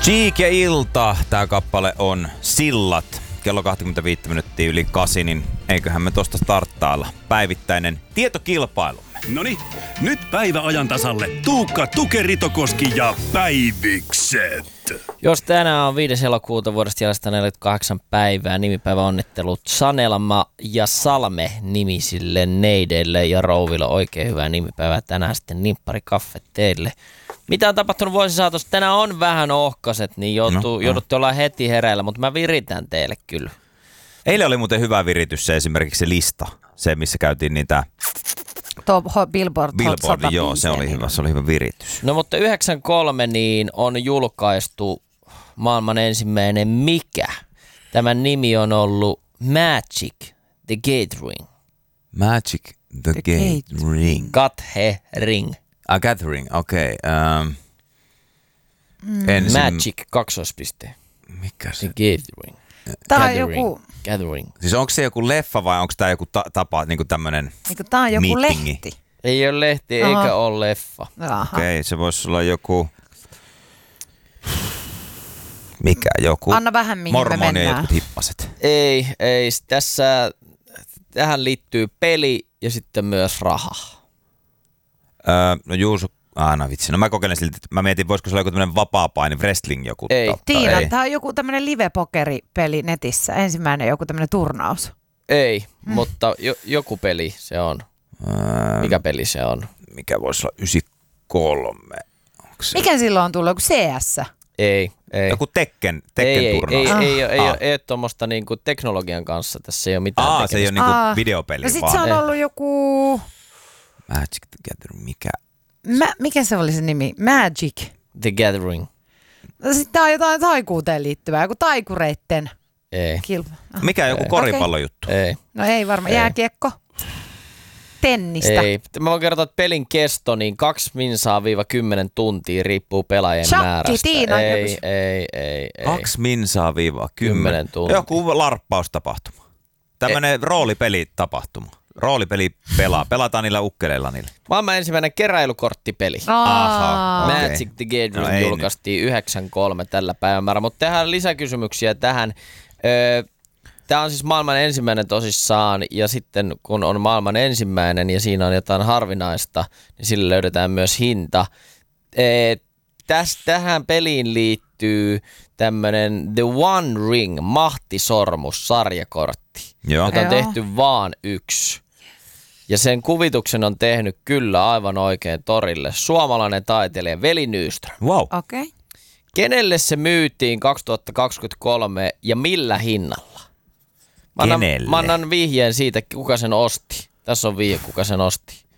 Cheek ja Ilta. Tää kappale on Sillat. Kello 25 minuuttia yli 8, niin eiköhän me tosta starttailla. Päivittäinen tietokilpailumme. Noniin, nyt päivä ajan tasalle. Tuukka, Tukeritokoski ja Päivikset. Jos tänään on 5. elokuuta vuodesta jäljellä 48 päivää, nimipäivä onnittelut Sanelma ja Salme nimisille neideille ja rouville. Oikein hyvää nimipäivää tänään sitten nimpparikaffe teille. Mitä on tapahtunut vuosien saatossa? Tänään on vähän ohkaset, niin joudutte olla heti hereillä, mutta mä viritän teille kyllä. Eilen oli muuten hyvä viritys se esimerkiksi se lista. Se, missä käytiin niitä... Billboard, joo, se oli hyvä. Se oli hyvä viritys. No mutta 93 niin on julkaistu maailman ensimmäinen Mikä. Tämän nimi on ollut Magic the Gathering. Magic the Gathering. Gathering. Gathering, okei. Magic, kaksoispiste. Mikä The se? Gathering. Tää on joku... Gathering. Siis onko se joku leffa vai onko tää joku tapa, niinku tämmönen Tää on joku meetingi? lehti. Ei ole lehti eikä ole leffa. Okei, se voisi olla joku... Mikä joku? Anna vähän mihin me Mormoni ja mennään. jotkut hippaset. Ei. Tähän liittyy peli ja sitten myös raha. No Juuso... no vitsi. No mä kokeilen silti, että mä mietin, voisiko se olla joku tämmönen vapaa-paini, wrestling joku. Ei. Tiina, tää on joku tämmönen live-pokeripeli netissä. Ensimmäinen joku tämmönen turnaus. Ei, mutta joku peli se on. Mikä peli se on? Mikä voisi olla 93? Mikä silloin on tullut? Joku CS? Ei. Joku Tekken turnaus. Ei ole tuommoista niinku teknologian kanssa. Tässä ei ole mitään se ei ole niinku videopeli, No sit vaan... se on ollut joku... Magic the Gathering, mikä? Mikä se oli se nimi? Magic. The Gathering. No sit tää on jotain taikuuteen liittyvää. Joku taikureitten Ei. kilpa. Mikä joku koripallojuttu? Ei. No ei varmaan. Jääkiekko. Tennistä. Ei. Mä voin kertoa, että pelin kesto niin 2-10 tuntia riippuu pelaajien Shakki, määrästä. Tiina, Ei. 2 minsaa viiva 10 tuntia. Joku larppaustapahtuma. Tämmönen roolipelitapahtuma. Roolipeli pelataan niillä ukkeleilla niillä. Maailman ensimmäinen keräilykorttipeli. Aha, okei. Magic the Gathering julkaistiin 93 tällä päivämäärä, mutta tehdään lisäkysymyksiä tähän. Tämä on siis maailman ensimmäinen tosissaan, ja sitten kun on maailman ensimmäinen ja siinä on jotain harvinaista, niin sille löydetään myös hinta. Tähän peliin liittyy tämmöinen The One Ring, mahtisormus, sarjakortti, jota on tehty vaan yksi. Ja sen kuvituksen on tehnyt kyllä aivan oikein torille suomalainen taiteilija Veli Nyström. Wow. Okei. Kenelle se myytiin 2023 ja millä hinnalla? Mä annan vihjeen siitä, kuka sen osti. Tässä on vihje, kuka sen osti.